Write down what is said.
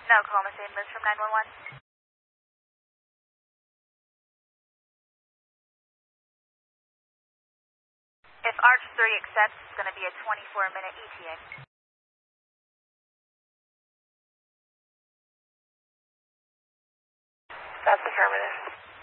No, Oklahoma St. Louis from 911. If Arch 3 accepts, it's going to be a 24-minute ETA. That's affirmative.